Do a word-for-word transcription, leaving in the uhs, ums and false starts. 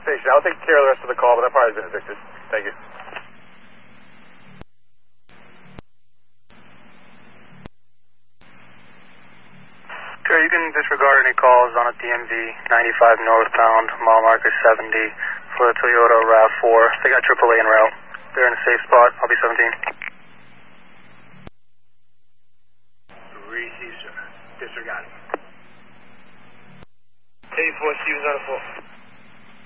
station. I'll take care of the rest of the call, but that probably has been evicted. Thank you. Sure, you can disregard any calls on a D M V ninety-five northbound, mile marker seventy for the Toyota RAV four. They got triple A en route. They're in a safe spot. I'll be seventeen. Receive, sir. Disregard. eighty-four, Steven's on the phone.